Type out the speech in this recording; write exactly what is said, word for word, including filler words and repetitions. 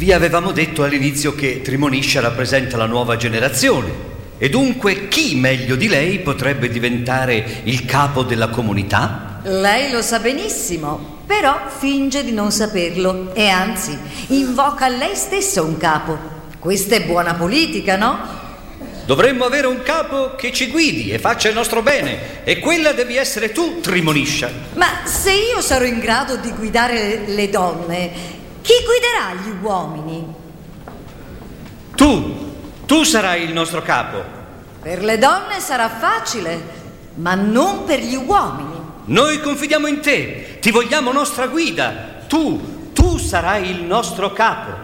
Vi avevamo detto all'inizio che Trimoniscia rappresenta la nuova generazione e dunque chi meglio di lei potrebbe diventare il capo della comunità? Lei lo sa benissimo, però finge di non saperlo e anzi invoca a lei stessa un capo. Questa è buona politica, no? Dovremmo avere un capo che ci guidi e faccia il nostro bene, e quella devi essere tu, Trimoniscia. Ma se io sarò in grado di guidare le donne, chi guiderà gli uomini? Tu, tu sarai il nostro capo. Per le donne sarà facile, ma non per gli uomini. Noi confidiamo in te, ti vogliamo nostra guida. Tu, tu sarai il nostro capo.